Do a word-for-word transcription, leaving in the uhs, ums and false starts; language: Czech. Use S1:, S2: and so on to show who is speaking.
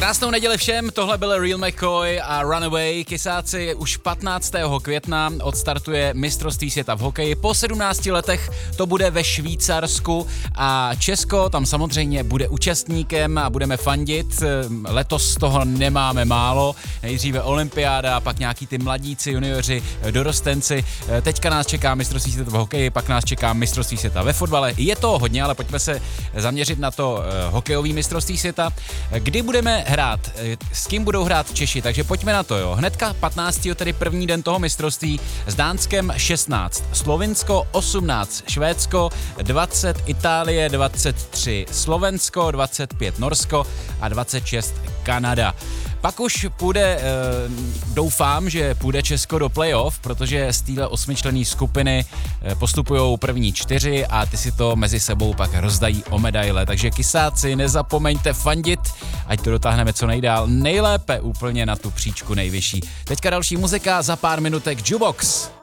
S1: Krásnou neděli všem, tohle byl Real McCoy a Runaway. Kysáci, už patnáctého května odstartuje mistrovství světa v hokeji. Po sedmnácti letech to bude ve Švýcarsku a Česko tam samozřejmě bude účastníkem a budeme fandit. Letos toho nemáme málo. Nejdříve olympiáda, pak nějaký ty mladíci, junioři, dorostenci. Teďka nás čeká mistrovství světa v hokeji, pak nás čeká mistrovství světa ve fotbale. Je to hodně, ale pojďme se zaměřit na to hokejový mistrovství světa. Kdy budeme hrát, s kým budou hrát Češi, takže pojďme na to, jo. Hnedka patnáctého tedy první den toho mistrovství, s Dánskem šestnáct, Slovinsko osmnáct, Švédsko dvacet, Itálie dvacet tři, Slovensko dvacet pět, Norsko a dvacet šest Kanada. Pak už půjde, doufám, že půjde Česko do playoff, protože z téhle osmičlenné skupiny postupují první čtyři a ty si to mezi sebou pak rozdají o medaile. Takže kysáci, nezapomeňte fandit, ať to dotáhneme co nejdál, nejlépe úplně na tu příčku nejvyšší. Teďka další muzika, za pár minutek Jukebox.